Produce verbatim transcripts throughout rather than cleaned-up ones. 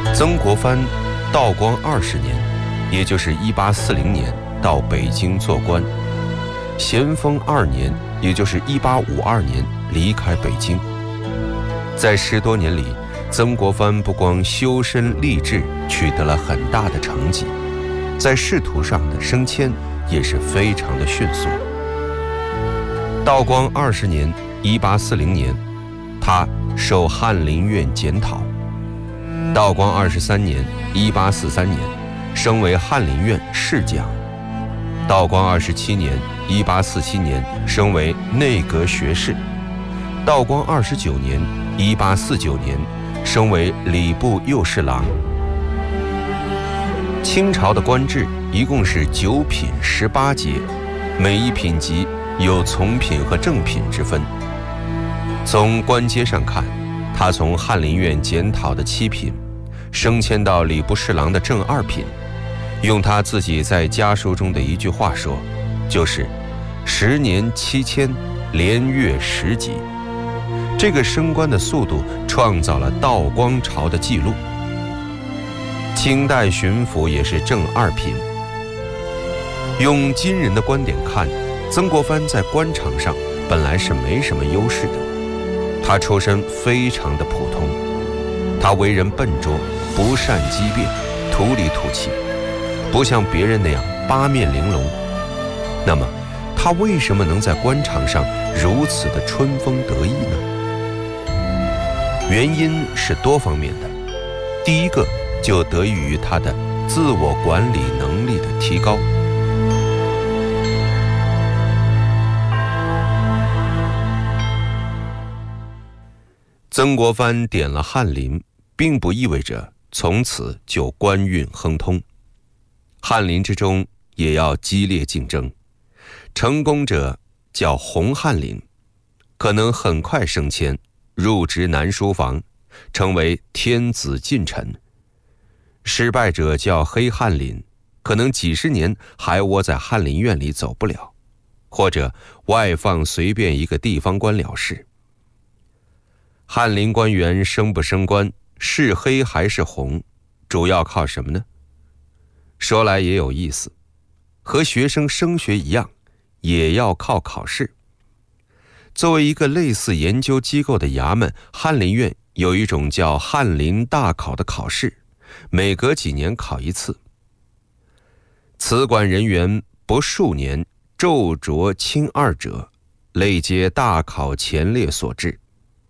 曾国藩道光二十年，也就是一八四零年到北京做官，咸丰二年，也就是一八五二年离开北京。在十多年里，曾国藩不光修身立志取得了很大的成绩，在仕途上的升迁也是非常的迅速。道光二十年，一八四零年，他受翰林院检讨。道光二十三年，一八四三年，升为翰林院侍讲。道光二十七年，一八四七年，升为内阁学士。道光二十九年，一八四九年，升为礼部右侍郎。清朝的官制一共是九品十八阶，每一品级有从品和正品之分。从官阶上看，他从翰林院检讨的七品升迁到礼部侍郎的正二品，用他自己在家书中的一句话说，就是十年七迁，连月十级。这个升官的速度创造了道光朝的记录。清代巡抚也是正二品。用今人的观点看，曾国藩在官场上本来是没什么优势的。他出身非常的普通，他为人笨拙，不善机变，土里土气，不像别人那样八面玲珑。那么他为什么能在官场上如此的春风得意呢？原因是多方面的。第一个就得益于他的自我管理能力的提高。曾国藩点了翰林，并不意味着从此就官运亨通。翰林之中也要激烈竞争，成功者叫红翰林，可能很快升迁，入职南书房，成为天子近臣；失败者叫黑翰林，可能几十年还窝在翰林院里走不了，或者外放随便一个地方官了事。翰林官员升不升官，是黑还是红，主要靠什么呢？说来也有意思，和学生升学一样，也要靠考试。作为一个类似研究机构的衙门，翰林院有一种叫翰林大考的考试，每隔几年考一次。此管人员不数年，骤擢清二者，累皆大考前列所致。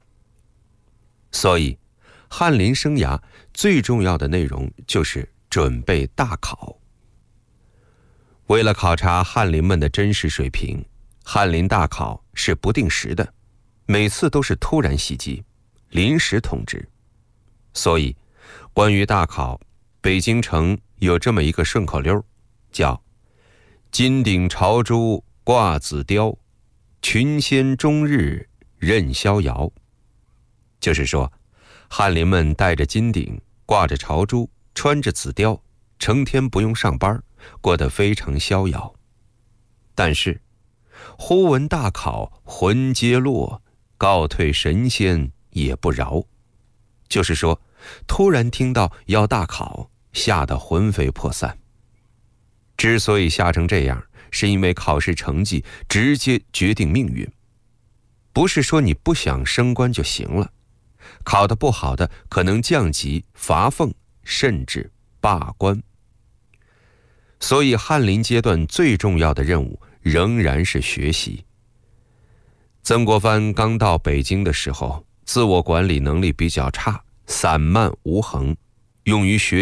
所以翰林生涯最重要的内容就是准备大考。为了考察翰林们的真实水平，翰林大考是不定时的，每次都是突然袭击，临时通知。所以关于大考，北京城有这么一个顺口溜，叫金顶朝珠挂紫貂，群仙终日任逍遥。就是说，翰林们戴着金顶，挂着朝珠，穿着紫貂，成天不用上班，过得非常逍遥。但是忽闻大考，魂皆落，告退神仙也不饶。就是说，突然听到要大考，吓得魂飞魄散。之所以吓成这样，是因为考试成绩直接决定命运。不是说你不想升官就行了，考得不好的可能降级、罚俸，甚至罢官。所以翰林阶段最重要的任务仍然是学习。曾国藩刚到北京的时候，自我管理能力比较差，散漫无恒，用于学